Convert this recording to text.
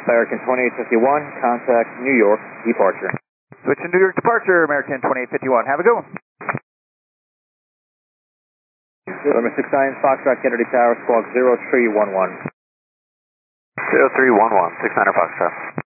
American 2851, contact New York, departure. Switch to New York departure, American 2851. Have a good one. November 6 Science, Foxtrot, Kennedy Tower, squawk 0311. 0311, 69er Foxtrot.